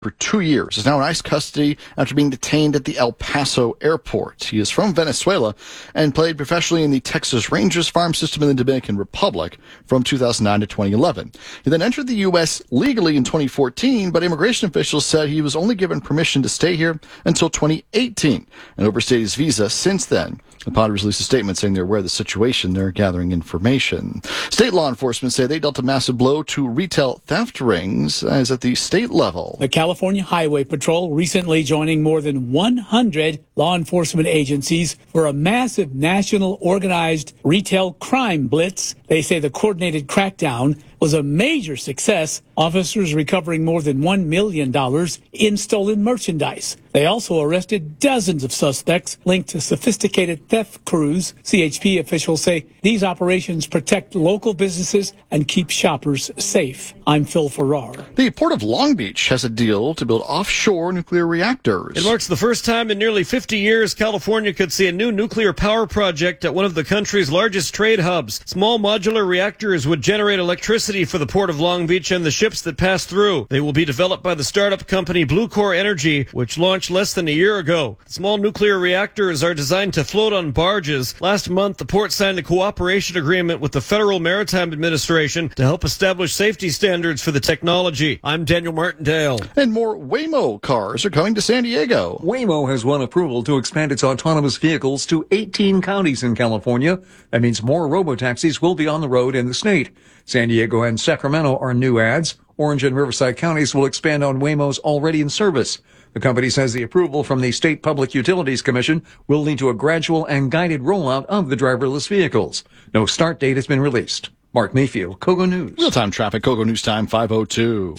for 2 years. Is now in ICE custody after being detained at the El Paso airport. He is from Venezuela and played professionally in the Texas Rangers farm system in the Dominican Republic from 2009 to 2011. He then entered the U.S. legally in 2014, but immigration officials said he was only given permission to stay here until 2018 and overstayed his visa since then. The Padres released a statement saying they're aware of the situation. They're gathering information. State law enforcement say they dealt a massive blow to retail theft rings as at the state level. The California Highway Patrol recently joining more than 100 law enforcement agencies for a massive national organized retail crime blitz. They say the coordinated crackdown was a major success, officers recovering more than $1 million in stolen merchandise. They also arrested dozens of suspects linked to sophisticated theft crews. CHP officials say these operations protect local businesses and keep shoppers safe. I'm Phil Farrar. The Port of Long Beach has a deal to build offshore nuclear reactors. It marks the first time in nearly 50 years California could see a new nuclear power project at one of the country's largest trade hubs. Small modular reactors would generate electricity for the Port of Long Beach and the ships that pass through. They will be developed by the startup company Bluecore Energy, which launched less than a year ago. Small nuclear reactors are designed to float on barges. Last month, the port signed a cooperation agreement with the Federal Maritime Administration to help establish safety standards for the technology. I'm Daniel Martindale. And more Waymo cars are coming to San Diego. Waymo has won approval to expand its autonomous vehicles to 18 counties in California. That means more robotaxis will be on the road in the state. San Diego and Sacramento are new adds. Orange and Riverside counties will expand on Waymo's already in service. The company says the approval from the State Public Utilities Commission will lead to a gradual and guided rollout of the driverless vehicles. No start date has been released. Mark Mayfield, Kogo News. Real-time traffic, Kogo News Time 5:02.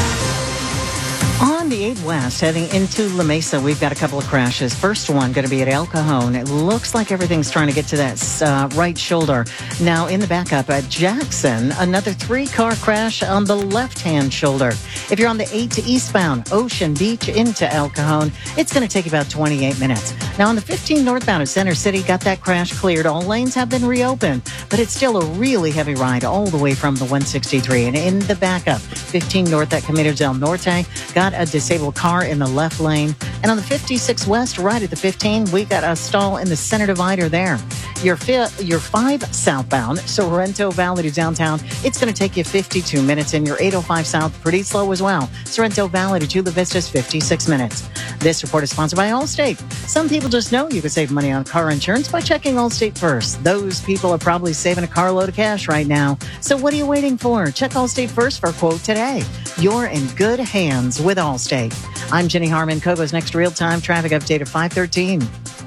On the 8 West, heading into La Mesa, we've got a couple of crashes. First one going to be at El Cajon. It looks like everything's trying to get to that right shoulder. Now, in the backup at Jackson, another 3-car crash on the left-hand shoulder. If you're on the 8 to eastbound, Ocean Beach into El Cajon, it's going to take about 28 minutes. Now, on the 15 northbound at Center City, got that crash cleared. All lanes have been reopened, but it's still a really heavy ride all the way from the 163. And in the backup, 15 north at Camino del Norte, got a disabled car in the left lane. And on the 56 west, right at the 15, we got a stall in the center divider there. Your 5 southbound, Sorrento Valley to downtown, it's going to take you 52 minutes. And your 805 south, pretty slow as well. Sorrento Valley to Chula Vista's 56 minutes. This report is sponsored by Allstate. Some people just know you can save money on car insurance by checking Allstate first. Those people are probably saving a carload of cash right now. So what are you waiting for? Check Allstate first for a quote today. You're in good hands with Allstate. I'm Jenny Harmon, Kogo's next real-time traffic update at 5:13.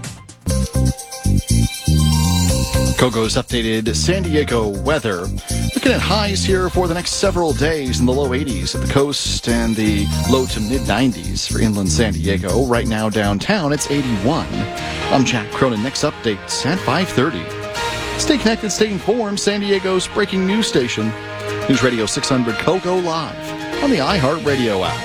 Kogo's updated San Diego weather. Looking at highs here for the next several days in the low 80s at the coast and the low to mid 90s for inland San Diego. Right now downtown, it's 81. I'm Jack Cronin. Next update's at 5:30. Stay connected, stay informed. San Diego's breaking news station. News Radio 600 Kogo Live on the iHeartRadio app.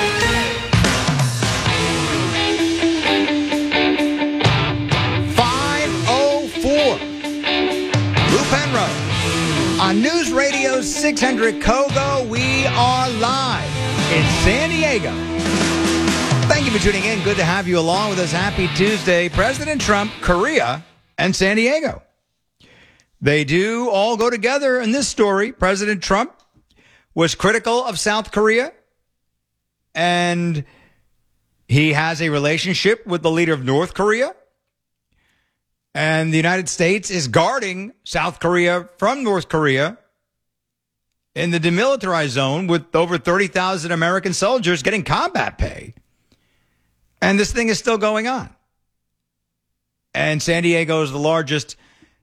On News Radio 600 Kogo, we are live in San Diego. Thank you for tuning in. Good to have you along with us. Happy Tuesday. President Trump, Korea, and San Diego. They do all go together in this story. President Trump was critical of South Korea, and he has a relationship with the leader of North Korea. And the United States is guarding South Korea from North Korea in the demilitarized zone with over 30,000 American soldiers getting combat pay. And this thing is still going on. And San Diego is the largest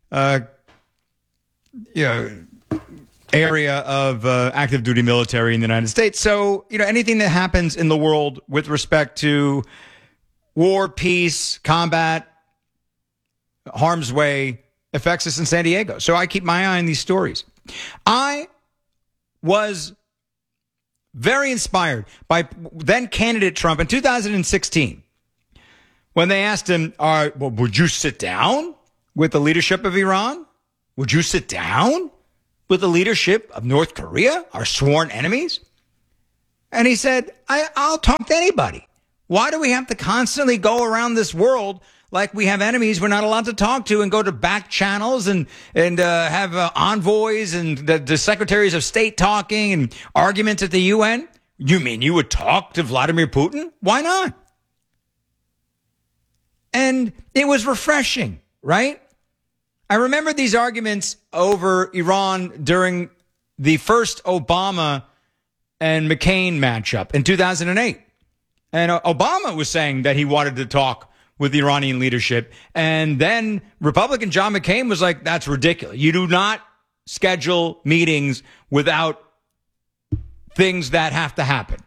area of active duty military in the United States. So, anything that happens in the world with respect to war, peace, combat, harm's way affects us in San Diego. So I keep my eye on these stories. I was very inspired by then candidate Trump in 2016 when they asked him, would you sit down with the leadership of Iran? Would you sit down with the leadership of North Korea, our sworn enemies? And he said, I'll talk to anybody. Why do we have to constantly go around this world like we have enemies we're not allowed to talk to and go to back channels and have envoys and the secretaries of state talking and arguments at the UN? You mean you would talk to Vladimir Putin? Why not? And it was refreshing, right? I remember these arguments over Iran during the first Obama and McCain matchup in 2008. And Obama was saying that he wanted to talk with the Iranian leadership. And then Republican John McCain was like, that's ridiculous. You do not schedule meetings without things that have to happen.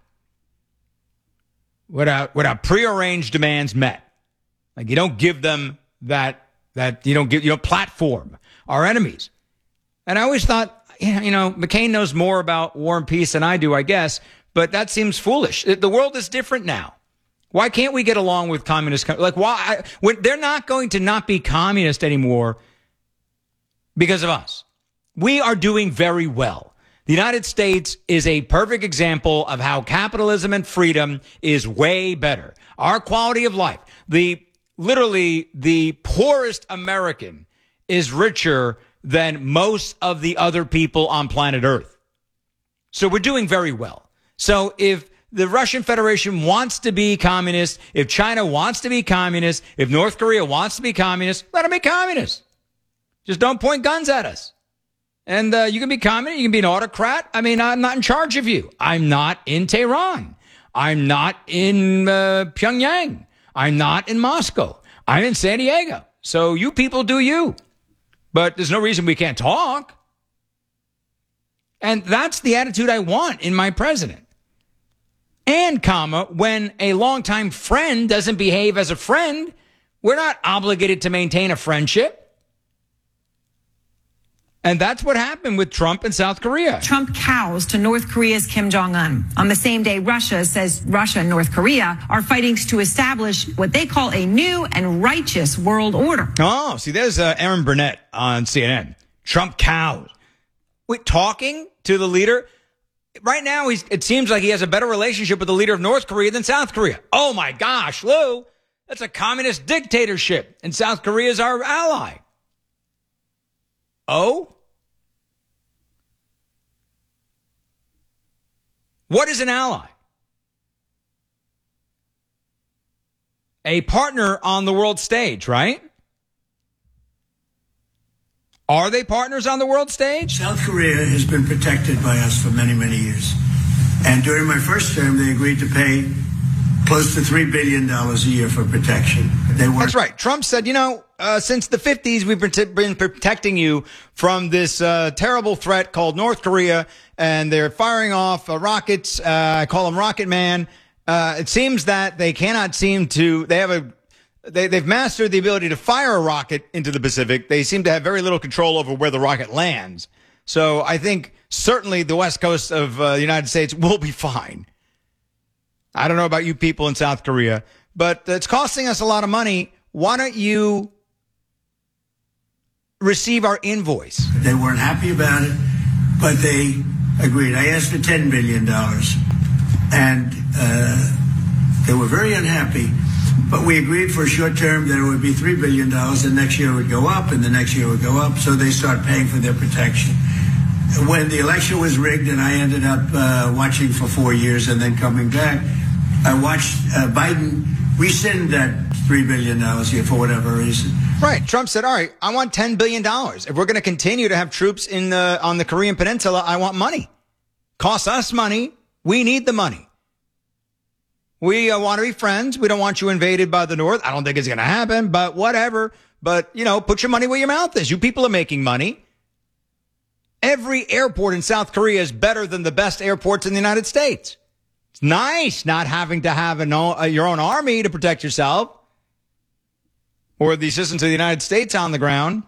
Without prearranged demands met. Like you don't give them that you don't platform our enemies. And I always thought, McCain knows more about war and peace than I do, I guess. But that seems foolish. The world is different now. Why can't we get along with communist? Like, why? They're not going to not be communist anymore because of us. We are doing very well. The United States is a perfect example of how capitalism and freedom is way better. Our quality of life, literally the poorest American is richer than most of the other people on planet Earth. So we're doing very well. So if the Russian Federation wants to be communist, if China wants to be communist, if North Korea wants to be communist, let them be communist. Just don't point guns at us. And you can be communist, you can be an autocrat. I mean, I'm not in charge of you. I'm not in Tehran. I'm not in Pyongyang. I'm not in Moscow. I'm in San Diego. So you people do you. But there's no reason we can't talk. And that's the attitude I want in my president. And, when a longtime friend doesn't behave as a friend, we're not obligated to maintain a friendship. And that's what happened with Trump and South Korea. Trump cows to North Korea's Kim Jong-un. On the same day, Russia says Russia and North Korea are fighting to establish what they call a new and righteous world order. Oh, see, there's Aaron Burnett on CNN. Trump cows. Wait, talking to the leader? Right now, it seems like he has a better relationship with the leader of North Korea than South Korea. Oh, my gosh, Lou, that's a communist dictatorship, and South Korea is our ally. Oh? What is an ally? A partner on the world stage, right? Are they partners on the world stage? South Korea has been protected by us for many, many years. And during my first term, they agreed to pay close to $3 billion a year for protection. That's right. Trump said, since the 50s, we've been protecting you from this terrible threat called North Korea, and they're firing off rockets. I call them Rocket Man. It seems that they cannot seem to, they've mastered the ability to fire a rocket into the Pacific. They seem to have very little control over where the rocket lands. So I think certainly the west coast of the United States will be fine. I don't know about you people in South Korea, but it's costing us a lot of money. Why don't you receive our invoice? They weren't happy about it, but they agreed. I asked for $10 billion, and they were very unhappy. But we agreed for a short term that it would be $3 billion, and next year it would go up, and the next year it would go up, so they start paying for their protection. When the election was rigged and I ended up watching for 4 years and then coming back, I watched Biden rescind that $3 billion here for whatever reason. Right. Trump said, all right, I want $10 billion. If we're going to continue to have troops on the Korean Peninsula, I want money. Costs us money. We need the money. We want to be friends. We don't want you invaded by the North. I don't think it's going to happen, but whatever. But, put your money where your mouth is. You people are making money. Every airport in South Korea is better than the best airports in the United States. It's nice not having to have your own army to protect yourself or the assistance of the United States on the ground.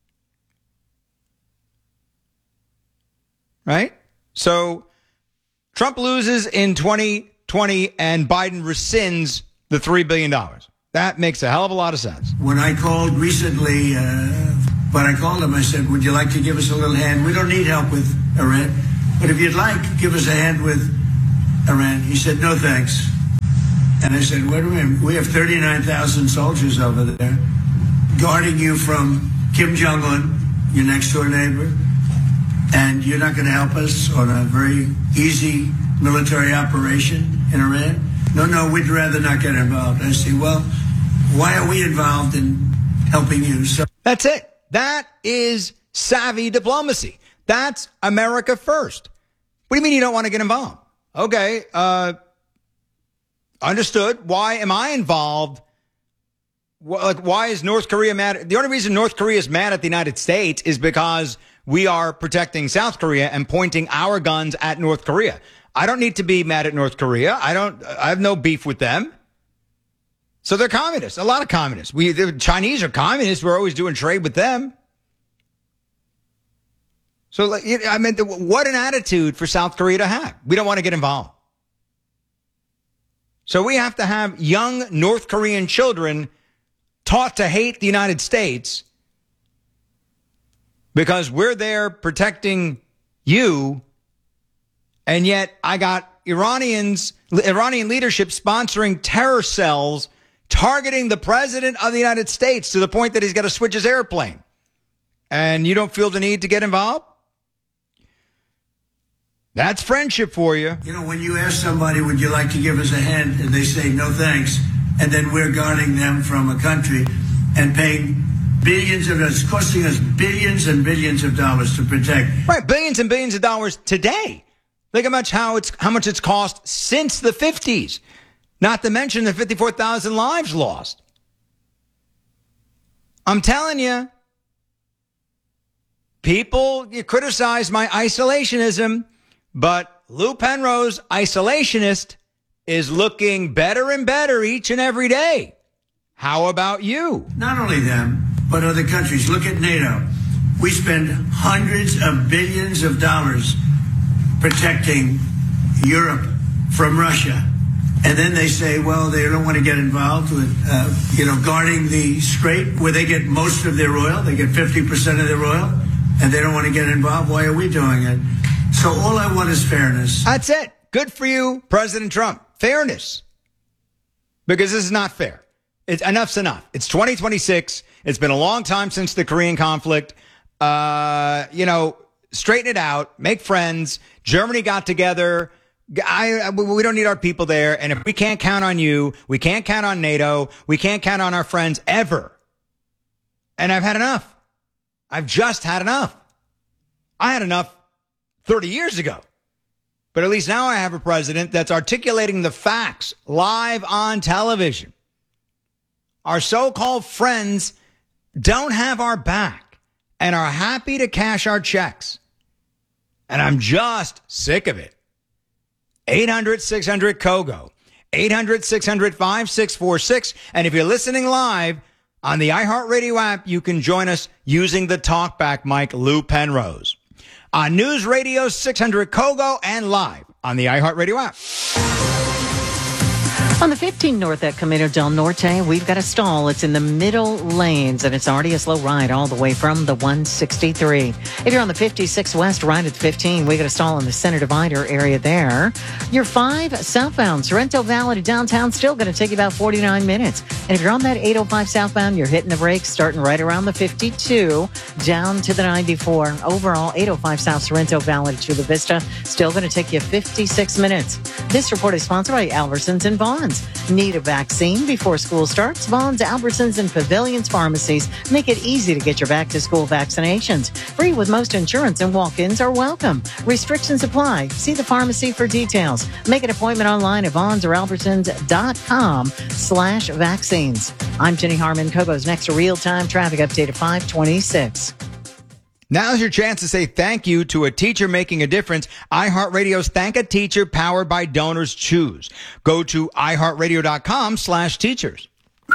Right? So Trump loses in 2020 and Biden rescinds the $3 billion. That makes a hell of a lot of sense. When I called recently, I called him, I said, would you like to give us a little hand? We don't need help with Iran, but if you'd like, give us a hand with Iran? He said, no thanks. And I said, wait a minute, we have 39,000 soldiers over there guarding you from Kim Jong-un, your next door neighbor, and you're not going to help us on a very easy military operation in Iran? No, we'd rather not get involved. I say, well, why are we involved in helping you? So that's it. That is savvy diplomacy. That's America first. What do you mean you don't want to get involved? Okay, understood. Why am I involved? Why is North Korea mad? The only reason North Korea is mad at the United States is because we are protecting South Korea and pointing our guns at North Korea. I don't need to be mad at North Korea. I have no beef with them. So they're communists, a lot of communists. The Chinese are communists. We're always doing trade with them. So, what an attitude for South Korea to have. We don't want to get involved. So we have to have young North Korean children taught to hate the United States because we're there protecting you. And yet I got Iranian leadership sponsoring terror cells targeting the president of the United States to the point that he's got to switch his airplane. And you don't feel the need to get involved? That's friendship for you. You know, when you ask somebody, would you like to give us a hand? And they say, no, thanks. And then we're guarding them from a country and paying billions of dollars, costing us billions and billions of dollars to protect. Right. Billions and billions of dollars today. Look how much it's cost since the 50s. Not to mention the 54,000 lives lost. I'm telling you, people, you criticize my isolationism, but Lou Penrose, isolationist, is looking better and better each and every day. How about you? Not only them, but other countries. Look at NATO. We spend hundreds of billions of dollars protecting Europe from Russia. And then they say, well, they don't want to get involved with, guarding the Strait where they get most of their oil. They get 50% of their oil, and they don't want to get involved. Why are we doing it? So all I want is fairness. That's it. Good for you, President Trump. Fairness. Because this is not fair. Enough's enough. It's 2026. It's been a long time since the Korean conflict. Straighten it out. Make friends. Germany got together. We don't need our people there. And if we can't count on you, we can't count on NATO. We can't count on our friends ever. And I've had enough. I've just had enough. I had enough 30 years ago. But at least now I have a president that's articulating the facts live on television. Our so-called friends don't have our back and are happy to cash our checks. And I'm just sick of it. 800-600-KOGO. 800-600-5646. And if you're listening live on the iHeartRadio app, you can join us using the talkback mic, Lou Penrose. On News Radio 600 KOGO and live on the iHeartRadio app. On the 15 north at Camino del Norte, we've got a stall. It's in the middle lanes, and it's already a slow ride all the way from the 163. If you're on the 56 west, right at the 15, we got a stall in the center divider area there. Your 5 southbound, Sorrento Valley to downtown, still going to take you about 49 minutes. And if you're on that 805 southbound, you're hitting the brakes, starting right around the 52, down to the 94. Overall, 805 South Sorrento Valley to Chula Vista, still going to take you 56 minutes. This report is sponsored by Albertsons and Vons. Need a vaccine before school starts? Vons, Albertsons, and Pavilions pharmacies make it easy to get your back-to-school vaccinations. Free with most insurance, and walk-ins are welcome. Restrictions apply. See the pharmacy for details. Make an appointment online at Vons or Albertsons.com/vaccines. I'm Jenny Harmon. KOGO's next real-time traffic update at 526. Now's your chance to say thank you to a teacher making a difference. iHeartRadio's Thank a Teacher, powered by Donors Choose. Go to iHeartRadio.com/teachers.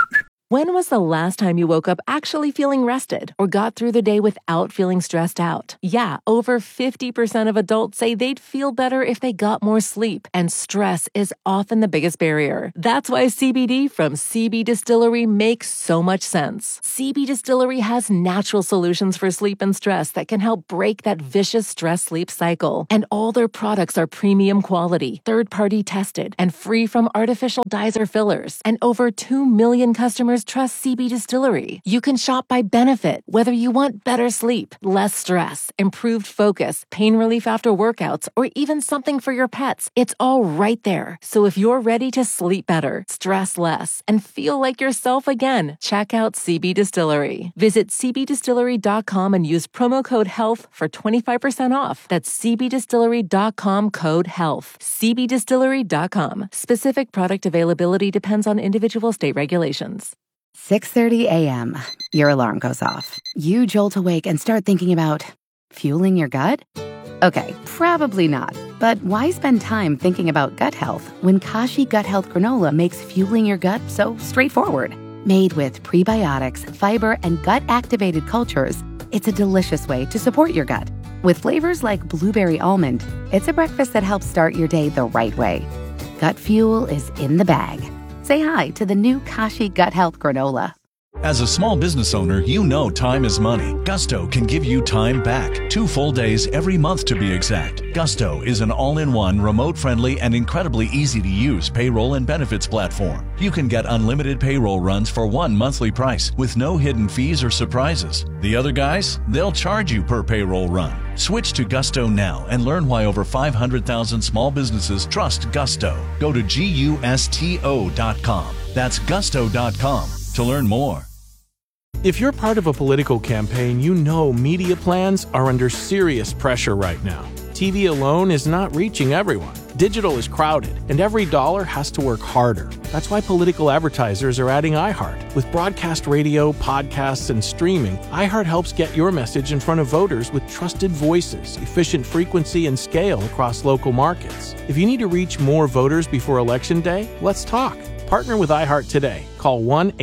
When was the last time you woke up actually feeling rested or got through the day without feeling stressed out? Yeah, over 50% of adults say they'd feel better if they got more sleep, and stress is often the biggest barrier. That's why CBD from CB Distillery makes so much sense. CB Distillery has natural solutions for sleep and stress that can help break that vicious stress-sleep cycle. And all their products are premium quality, third-party tested, and free from artificial dyes or fillers. And over 2 million customers trust CB Distillery. You can shop by benefit, whether you want better sleep, less stress, improved focus, pain relief after workouts, or even something for your pets. It's all right there. So if you're ready to sleep better, stress less, and feel like yourself again, check out CB Distillery. Visit cbdistillery.com and use promo code HEALTH for 25% off. That's cbdistillery.com, code HEALTH. cbdistillery.com. Specific product availability depends on individual state regulations. 6:30 a.m. Your alarm goes off. You jolt awake and start thinking about fueling your gut? Okay, probably not. But why spend time thinking about gut health when Kashi Gut Health Granola makes fueling your gut so straightforward? Made with prebiotics, fiber, and gut-activated cultures, it's a delicious way to support your gut. With flavors like blueberry almond, it's a breakfast that helps start your day the right way. Gut fuel is in the bag. Say hi to the new Kashi Gut Health Granola. As a small business owner, you know time is money. Gusto can give you time back. 2 full days every month to be exact. Gusto is an all-in-one, remote-friendly, and incredibly easy-to-use payroll and benefits platform. You can get unlimited payroll runs for one monthly price with no hidden fees or surprises. The other guys, they'll charge you per payroll run. Switch to Gusto now and learn why over 500,000 small businesses trust Gusto. Go to GUSTO.com. That's Gusto.com to learn more. If you're part of a political campaign, you know media plans are under serious pressure right now. TV alone is not reaching everyone. Digital is crowded, and every dollar has to work harder. That's why political advertisers are adding iHeart. With broadcast radio, podcasts, and streaming, iHeart helps get your message in front of voters with trusted voices, efficient frequency, and scale across local markets. If you need to reach more voters before Election Day, let's talk. Partner with iHeart today. Call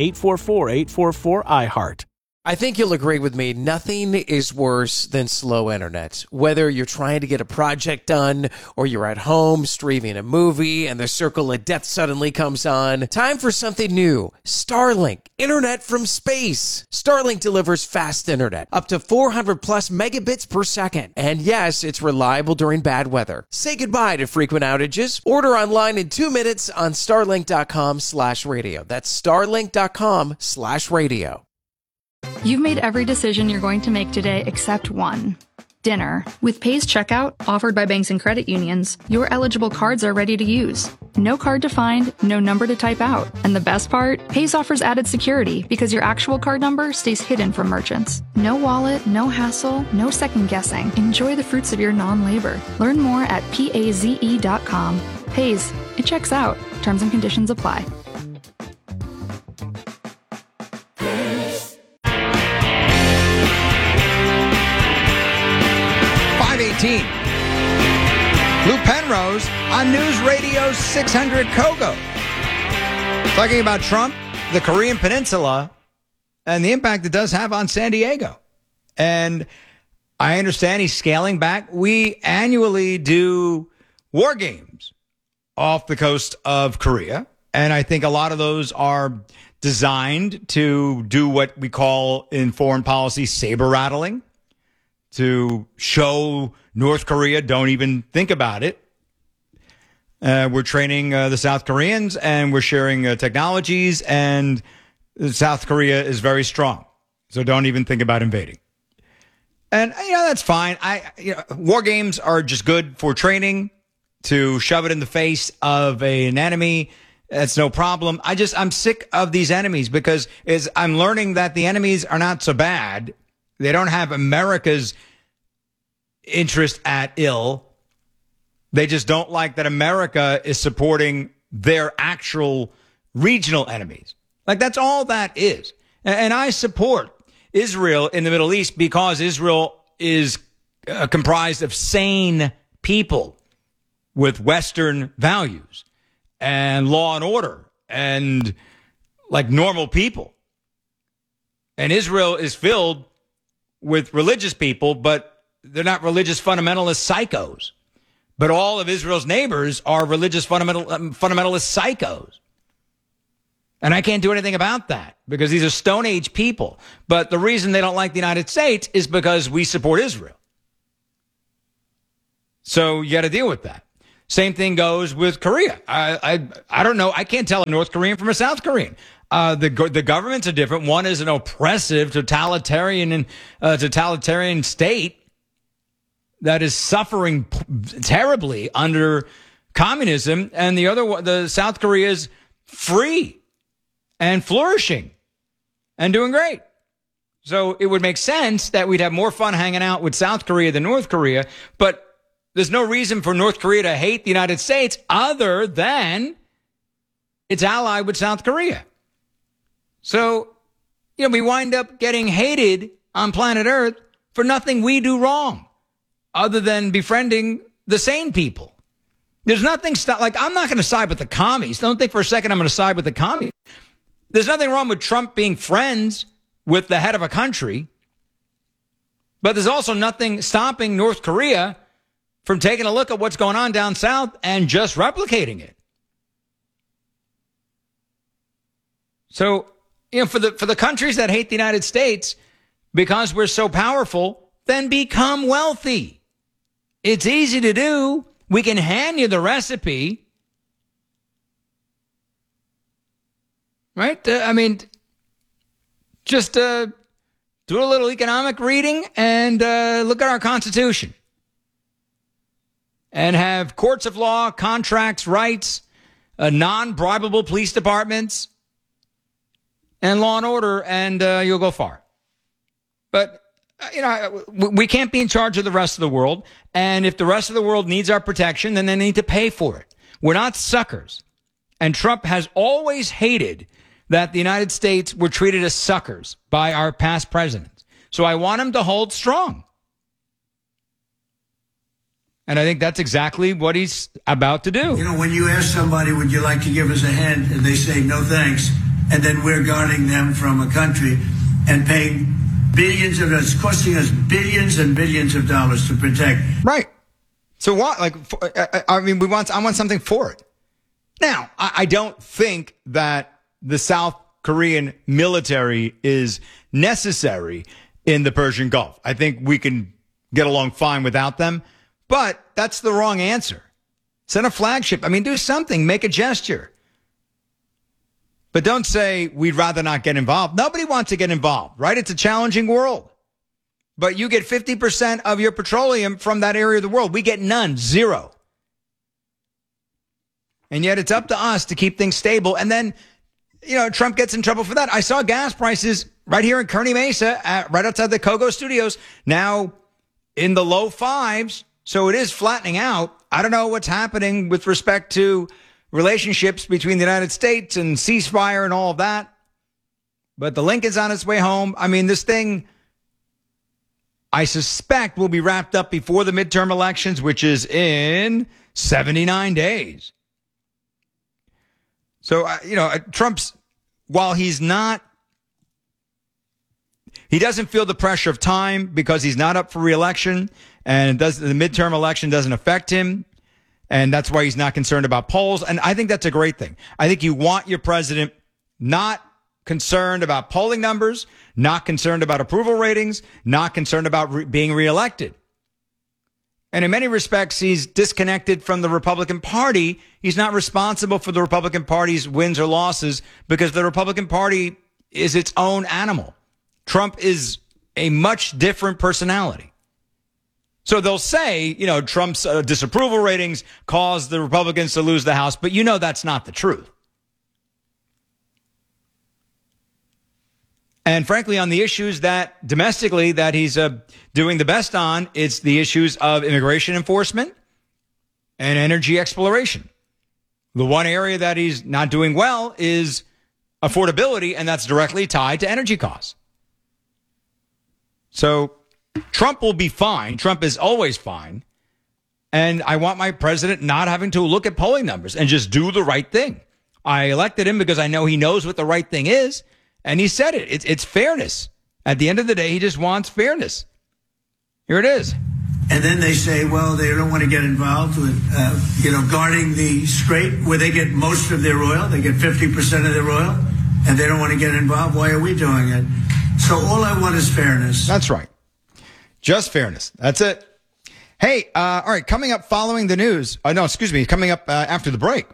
1-844-844-iHeart. I think you'll agree with me, nothing is worse than slow internet. Whether you're trying to get a project done or you're at home streaming a movie and the circle of death suddenly comes on, time for something new. Starlink, internet from space. Starlink delivers fast internet, up to 400 plus megabits per second. And yes, it's reliable during bad weather. Say goodbye to frequent outages. Order online in 2 minutes on starlink.com/radio. That's starlink.com/radio. You've made every decision you're going to make today except one. Dinner. With Pays Checkout, offered by banks and credit unions, your eligible cards are ready to use. No card to find, no number to type out. And the best part? Pays offers added security because your actual card number stays hidden from merchants. No wallet, no hassle, no second guessing. Enjoy the fruits of your non-labor. Learn more at PAZE.com. Pays. It checks out. Terms and conditions apply. 518. Lou Penrose on News Radio 600 Kogo. Talking about Trump, the Korean Peninsula, and the impact it does have on San Diego. And I understand he's scaling back. We annually do war games off the coast of Korea. And I think a lot of those are designed to do what we call in foreign policy saber rattling, to show North Korea, don't even think about it. We're training the South Koreans, and we're sharing technologies, and South Korea is very strong. So don't even think about invading. And, that's fine. War games are just good for training, to shove it in the face of an enemy. That's no problem. I'm sick of these enemies because I'm learning that the enemies are not so bad. They don't have America's interest at ill. They just don't like that America is supporting their actual regional enemies. Like, that's all that is. And I support Israel in the Middle East because Israel is comprised of sane people with Western values and law and order and like normal people. And Israel is filled with religious people, but they're not religious fundamentalist psychos. But all of Israel's neighbors are religious fundamentalist psychos. And I can't do anything about that because these are Stone Age people. But the reason they don't like the United States is because we support Israel. So you got to deal with that. Same thing goes with Korea. I don't know. I can't tell a North Korean from a South Korean. The governments are different. One is an oppressive, totalitarian state that is suffering terribly under communism, and the other one, the South Korea, is free and flourishing and doing great. So it would make sense that we'd have more fun hanging out with South Korea than North Korea, but there's no reason for North Korea to hate the United States other than it's allied with South Korea. So, we wind up getting hated on planet Earth for nothing we do wrong other than befriending the sane people. There's nothing, I'm not going to side with the commies. Don't think for a second I'm going to side with the commies. There's nothing wrong with Trump being friends with the head of a country. But there's also nothing stopping North Korea from taking a look at what's going on down south and just replicating it. So, for the countries that hate the United States because we're so powerful, then become wealthy. It's easy to do. We can hand you the recipe. Right? Just do a little economic reading and look at our Constitution. And have courts of law, contracts, rights, non-bribable police departments, and law and order, and you'll go far. But, we can't be in charge of the rest of the world. And if the rest of the world needs our protection, then they need to pay for it. We're not suckers. And Trump has always hated that the United States were treated as suckers by our past presidents. So I want him to hold strong. And I think that's exactly what he's about to do. When you ask somebody, would you like to give us a hand? And they say, no, thanks. And then we're guarding them from a country and paying billions of dollars, costing us billions and billions of dollars to protect. Right. So what? I want something for it. Now, I don't think that the South Korean military is necessary in the Persian Gulf. I think we can get along fine without them. But that's the wrong answer. Send a flagship. Do something. Make a gesture. But don't say we'd rather not get involved. Nobody wants to get involved, right? It's a challenging world. But you get 50% of your petroleum from that area of the world. We get none, zero. And yet it's up to us to keep things stable. And then, Trump gets in trouble for that. I saw gas prices right here in Kearny Mesa, right outside the Kogo Studios, now in the low fives. So it is flattening out. I don't know what's happening with respect to relationships between the United States and ceasefire and all of that. But the link is on its way home. This thing, I suspect, will be wrapped up before the midterm elections, which is in 79 days. So, Trump's, while he doesn't feel the pressure of time because he's not up for re-election, and the midterm election doesn't affect him. And that's why he's not concerned about polls. And I think that's a great thing. I think you want your president not concerned about polling numbers, not concerned about approval ratings, not concerned about being reelected. And in many respects, he's disconnected from the Republican Party. He's not responsible for the Republican Party's wins or losses because the Republican Party is its own animal. Trump is a much different personality. So they'll say, Trump's disapproval ratings caused the Republicans to lose the House, but that's not the truth. And frankly, on the issues that domestically that he's doing the best on, it's the issues of immigration enforcement and energy exploration. The one area that he's not doing well is affordability, and that's directly tied to energy costs. So Trump will be fine. Trump is always fine. And I want my president not having to look at polling numbers and just do the right thing. I elected him because I know he knows what the right thing is. And he said it. It's fairness. At the end of the day, he just wants fairness. Here it is. And then they say, well, they don't want to get involved with, guarding the strait where they get most of their oil. They get 50% of their oil, and they don't want to get involved. Why are we doing it? So all I want is fairness. That's right. Just fairness. That's it. Hey, all right, coming up following the news. Coming up after the break.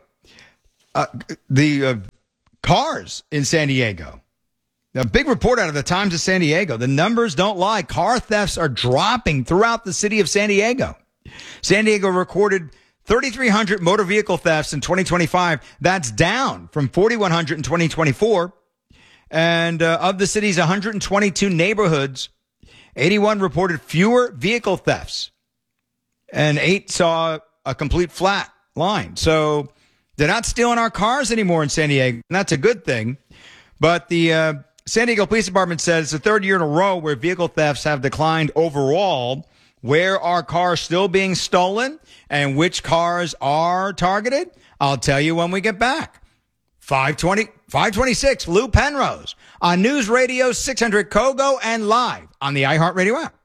The cars in San Diego. A big report out of the Times of San Diego. The numbers don't lie. Car thefts are dropping throughout the city of San Diego. San Diego recorded 3,300 motor vehicle thefts in 2025. That's down from 4,100 in 2024. And of the city's 122 neighborhoods, 81 reported fewer vehicle thefts. And 8 saw a complete flat line. So they're not stealing our cars anymore in San Diego. And that's a good thing. But the San Diego Police Department says it's the third year in a row where vehicle thefts have declined overall. Where are cars still being stolen and which cars are targeted? I'll tell you when we get back. 526, Lou Penrose on News Radio 600 Kogo and live on the iHeartRadio app.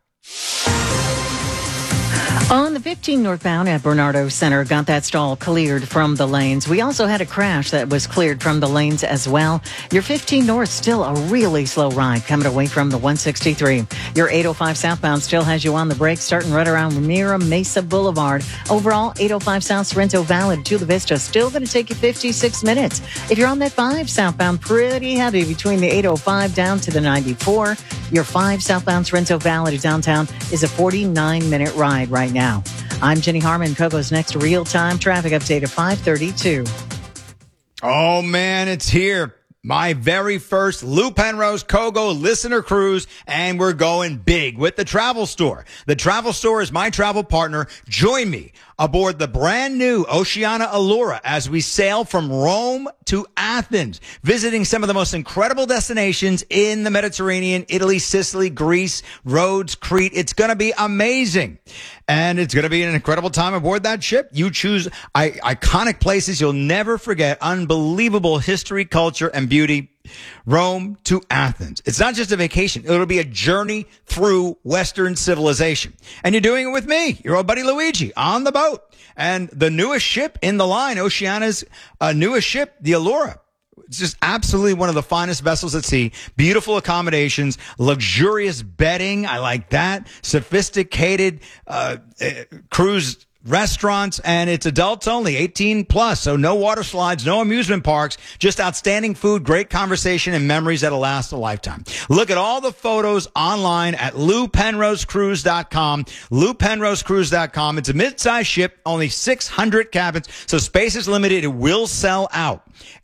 On the 15 northbound at Bernardo Center, got that stall cleared from the lanes. We also had a crash that was cleared from the lanes as well. Your 15 north, still a really slow ride coming away from the 163. Your 805 southbound still has you on the brakes, starting right around Mira Mesa Boulevard. Overall, 805 south Sorrento Valley to Chula Vista, still going to take you 56 minutes. If you're on that 5 southbound, pretty heavy between the 805 down to the 94. Your 5 southbound Sorrento Valley to downtown is a 49-minute ride right now. I'm Jenny Harmon. Kogo's next real-time traffic update at 5:32. Oh, man, it's here. My very first Lou Penrose Kogo listener cruise, and we're going big with the Travel Store. The Travel Store is my travel partner. Join me aboard the brand new Oceania Allura as we sail from Rome to Athens, visiting some of the most incredible destinations in the Mediterranean, Italy, Sicily, Greece, Rhodes, Crete. It's going to be amazing. And it's going to be an incredible time aboard that ship. You choose iconic places you'll never forget, unbelievable history, culture, and beauty. Rome to Athens. It's not just a vacation. It'll be a journey through Western civilization. And you're doing it with me, your old buddy Luigi, on the boat. And the newest ship in the line, Oceania's newest ship, the Allura. It's just absolutely one of the finest vessels at sea. Beautiful accommodations, luxurious bedding. I like that. Sophisticated cruise restaurants, and it's adults only, 18 plus. So no water slides, no amusement parks, just outstanding food, great conversation, and memories that'll last a lifetime. Look at all the photos online at LouPenroseCruise.com. LouPenroseCruise.com. It's a mid-sized ship, only 600 cabins, so space is limited. It will sell out.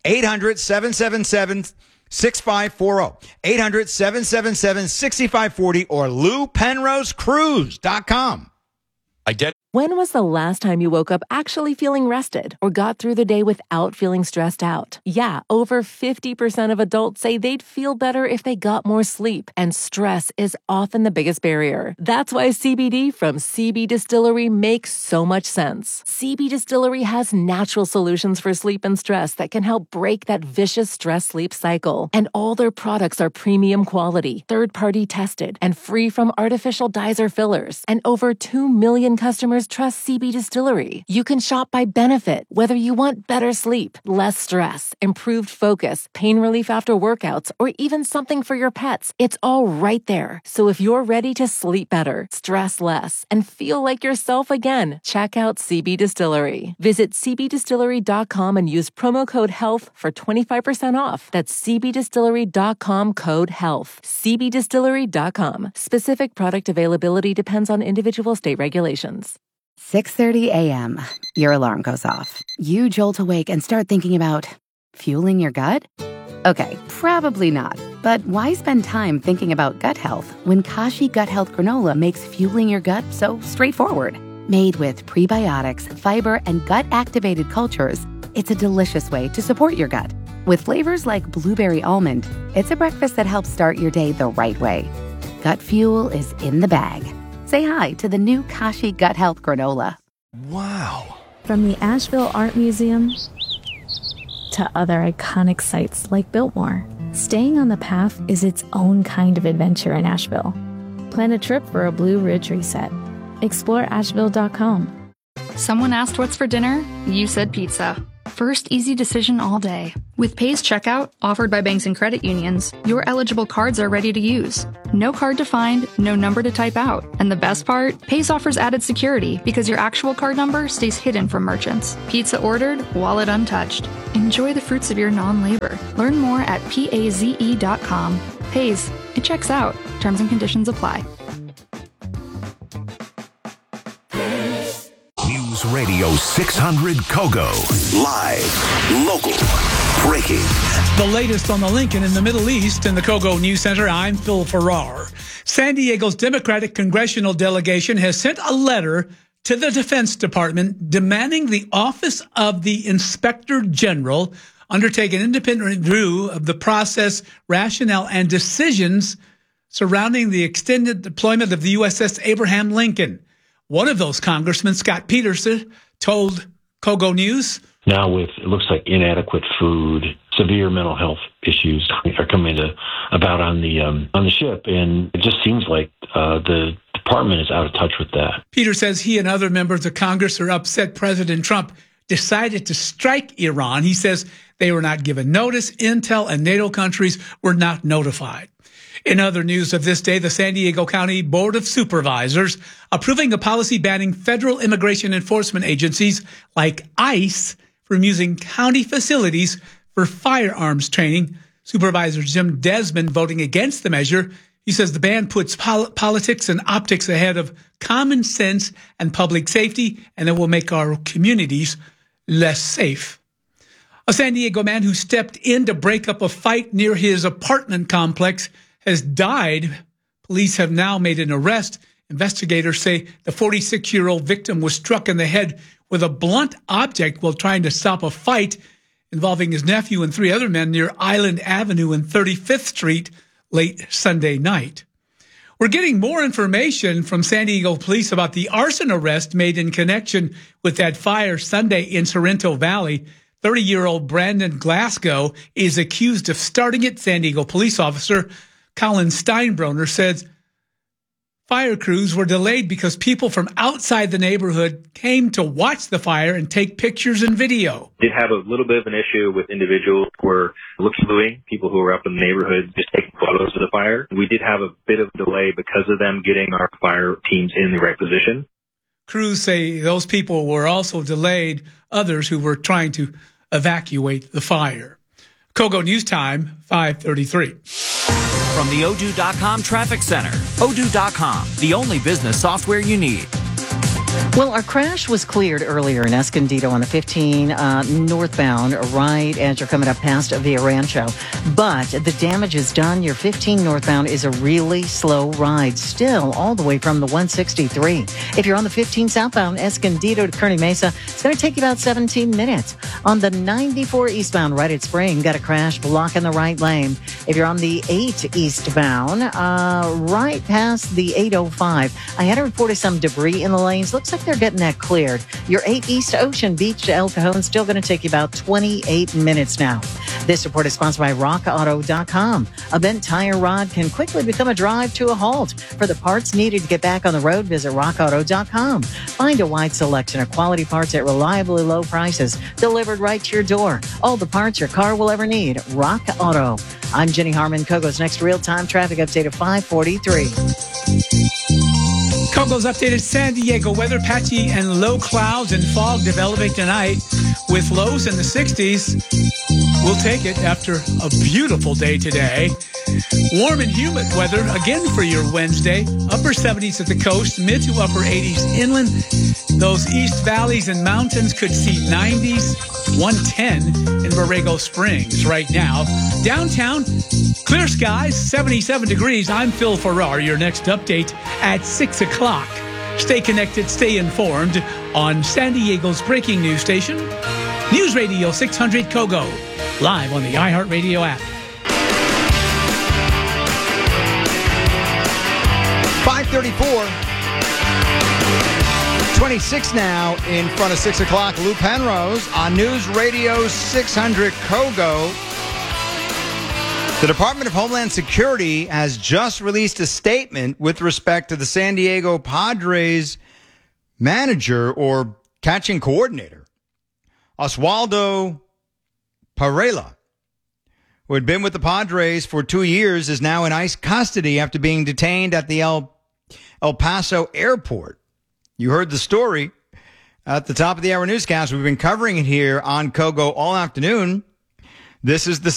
800-777-6540. 800-777-6540 or LouPenroseCruise.com. When was the last time you woke up actually feeling rested or got through the day without feeling stressed out? Yeah, over 50% of adults say they'd feel better if they got more sleep, and stress is often the biggest barrier. That's why CBD from CB Distillery makes so much sense. CB Distillery has natural solutions for sleep and stress that can help break that vicious stress-sleep cycle. And all their products are premium quality, third-party tested, and free from artificial dyes or fillers. And over 2 million customers trust CB Distillery. You can shop by benefit, whether you want better sleep, less stress, improved focus, pain relief after workouts, or even something for your pets. It's all right there. So if you're ready to sleep better, stress less, and feel like yourself again, check out CB Distillery. Visit cbdistillery.com and use promo code HEALTH for 25% off. That's cbdistillery.com, code HEALTH. cbdistillery.com. Specific product availability depends on individual state regulations. 6:30 a.m. Your alarm goes off. You jolt awake and start thinking about fueling your gut? Okay, probably not. But why spend time thinking about gut health when Kashi Gut Health Granola makes fueling your gut so straightforward? Made with prebiotics, fiber, and gut-activated cultures, it's a delicious way to support your gut. With flavors like blueberry almond, it's a breakfast that helps start your day the right way. Gut fuel is in the bag. Say hi to the new Kashi Gut Health Granola. Wow. From the Asheville Art Museum to other iconic sites like Biltmore, Staying on the path is its own kind of adventure in Asheville. Plan a trip for a Blue Ridge reset. Explore Asheville.com. Someone asked what's for dinner? You said pizza. First easy decision all day. With Pays Checkout, offered by banks and credit unions, your eligible cards are ready to use. No card to find, no number to type out. And the best part? Pays offers added security because your actual card number stays hidden from merchants. Pizza ordered, wallet untouched. Enjoy the fruits of your non-labor. Learn more at PAZE.com. Pays. It checks out. Terms and conditions apply. News Radio 600 Kogo. Live, local, breaking. The latest on the Lincoln in the Middle East in the Kogo News Center. I'm Phil Farrar. San Diego's Democratic congressional delegation has sent a letter to the Defense Department demanding the Office of the Inspector General undertake an independent review of the process, rationale, and decisions surrounding the extended deployment of the USS Abraham Lincoln. One of those congressmen, Scott Peterson, told Kogo News, now with, it looks like, inadequate food, severe mental health issues are coming about on the ship, and it just seems like the department is out of touch with that. Peter says he and other members of Congress are upset President Trump decided to strike Iran. He says they were not given notice. Intel and NATO countries were not notified. In other news of this day, the San Diego County Board of Supervisors approving a policy banning federal immigration enforcement agencies like ICE from using county facilities for firearms training. Supervisor Jim Desmond voting against the measure. He says the ban puts politics and optics ahead of common sense and public safety, and it will make our communities less safe. A San Diego man who stepped in to break up a fight near his apartment complex has died. Police have now made an arrest. Investigators say the 46-year-old victim was struck in the head with a blunt object while trying to stop a fight involving his nephew and three other men near Island Avenue and 35th Street late Sunday night. We're getting more information from San Diego police about the arson arrest made in connection with that fire Sunday in Sorrento Valley. 30-year-old Brandon Glasgow is accused of starting it. San Diego police officer Colin Steinbrenner says fire crews were delayed because people from outside the neighborhood came to watch the fire and take pictures and video. Did have a little bit of an issue with individuals who were looking, people who were up in the neighborhood just taking photos of the fire. We did have a bit of a delay because of them getting our fire teams in the right position. Crews say those people were also delayed, others who were trying to evacuate the fire. Kogo News Time, 5:33. From the Odoo.com Traffic Center. Odoo.com, the only business software you need. Well, our crash was cleared earlier in Escondido on the 15 northbound, right as you're coming up past Villa Rancho. But the damage is done. Your 15 northbound is a really slow ride, still all the way from the 163. If you're on the 15 southbound, Escondido to Kearny Mesa, it's going to take you about 17 minutes. On the 94 eastbound, right at Spring, got a crash blocking the right lane. If you're on the 8 eastbound, right past the 805, I had a report of some debris in the lanes. Looks like they're getting that cleared. Your 8 East Ocean Beach to El Cajon still going to take you about 28 minutes now. This report is sponsored by RockAuto.com. A bent tire rod can quickly become a drive to a halt. For the parts needed to get back on the road, visit RockAuto.com. Find a wide selection of quality parts at reliably low prices, delivered right to your door. All the parts your car will ever need. Rock Auto. I'm Jenny Harmon. Kogo's next real-time traffic update at 5:43. Kogo's updated San Diego weather, patchy and low clouds and fog developing tonight with lows in the 60s. We'll take it after a beautiful day today. Warm and humid weather again for your Wednesday. Upper 70s at the coast, mid to upper 80s inland. Those east valleys and mountains could see 90s, 110 in Borrego Springs right now. Downtown, clear skies, 77 degrees. I'm Phil Farrar. Your next update at 6 o'clock. Stay connected, stay informed on San Diego's breaking news station, News Radio 600 Kogo, live on the iHeartRadio app. 5:34. 26 now in front of 6 o'clock. Lou Penrose on News Radio 600 Kogo. The Department of Homeland Security has just released a statement with respect to the San Diego Padres manager or catching coordinator, Oswaldo Parela, who had been with the Padres for 2 years, is now in ICE custody after being detained at the El Paso airport. You heard the story at the top of the hour newscast. We've been covering it here on KOGO all afternoon. This is the